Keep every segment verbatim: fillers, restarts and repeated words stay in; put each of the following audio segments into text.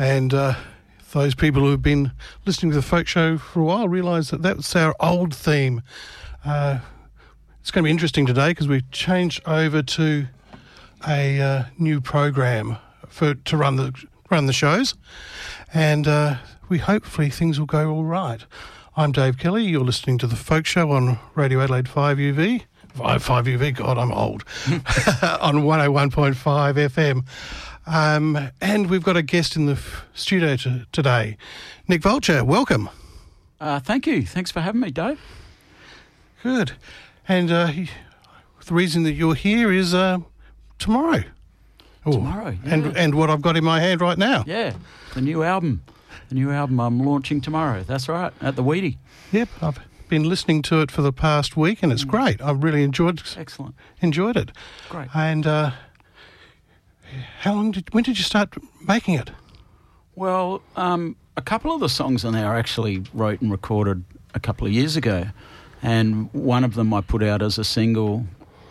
And uh, those people who have been listening to the folk show for a while realise that that's our old theme. Uh, it's going to be interesting today because we've changed over to a uh, new program for to run the run the shows, and uh, we hopefully things will go all right. I'm Dave Kelly. You're listening to the Folk Show on Radio Adelaide five U V. five U V, God, I'm old. On one oh one point five F M. Um, and we've got a guest in the f- studio to, today. Nick Vulture, welcome. Uh, thank you. Thanks for having me, Dave. Good. And uh, the reason that you're here is uh, tomorrow. Ooh. Tomorrow, yeah. And, and what I've got in my hand right now. Yeah, the new album. The new album I'm launching tomorrow. That's right, at the Weedy. Yep, I've been listening to it for the past week and it's mm. great. I've really enjoyed Excellent. enjoyed it. Great. And uh, how long did, when did you start making it? Well, um, a couple of the songs on there I actually wrote and recorded a couple of years ago. And one of them I put out as a single,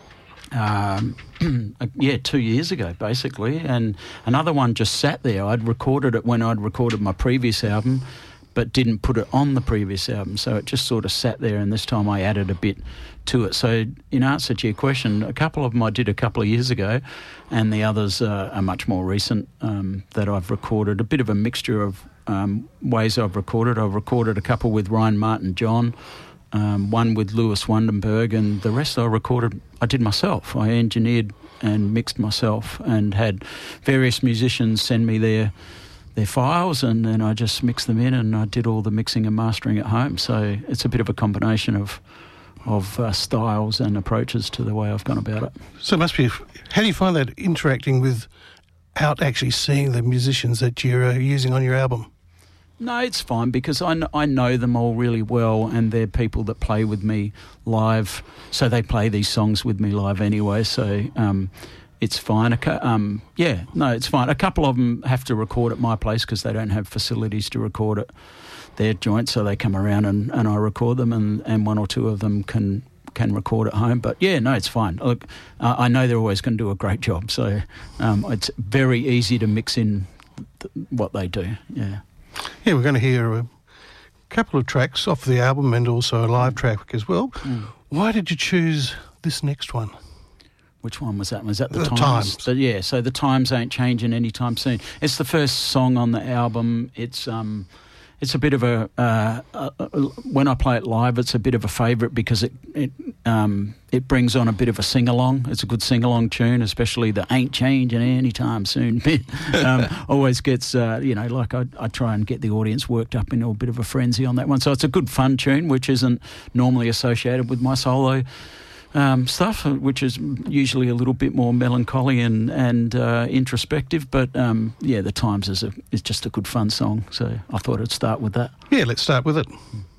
um, yeah, two years ago, basically. And another one just sat there. I'd recorded it when I'd recorded my previous album, but didn't put it on the previous album. So it just sort of sat there, and this time I added a bit to it. So in answer to your question, a couple of them I did a couple of years ago, and the others uh, are much more recent um, that I've recorded. A bit of a mixture of um, ways I've recorded. I've recorded a couple with Ryan Martin John, um, one with Lewis Wandenberg, and the rest I recorded, I did myself. I engineered and mixed myself and had various musicians send me their their files, and then I just mixed them in, and I did all the mixing and mastering at home. So it's a bit of a combination of of uh, styles and approaches to the way I've gone about it. So it must be, how do you find that interacting without actually seeing the musicians that you're uh, using on your album? No, it's fine because I, kn- I know them all really well, and they're people that play with me live, so they play these songs with me live anyway, so um, it's fine. Um, yeah, no, it's fine. A couple of them have to record at my place because they don't have facilities to record at their joint, so they come around and, and I record them, and, and one or two of them can can record at home. But yeah, no, it's fine. Look, uh, I know they're always going to do a great job, so um, it's very easy to mix in th- what they do, yeah. Yeah, we're going to hear a couple of tracks off the album and also a live track as well. Mm. Why did you choose this next one? Which one was that? Was that The, the Times? Times. So, yeah, so The Times ain't changing anytime soon. It's the first song on the album. It's um, it's a bit of a, uh, uh, when I play it live, it's a bit of a favourite because it it um, it brings on a bit of a sing-along. It's a good sing-along tune, especially the ain't changing anytime soon bit. um, always gets, uh, you know, like I, I try and get the audience worked up into a bit of a frenzy on that one. So it's a good fun tune, which isn't normally associated with my solo Um, stuff, which is usually a little bit more melancholy and and uh, introspective, but um, yeah, The Times is a is just a good fun song, so I thought I'd start with that. Yeah, let's start with it.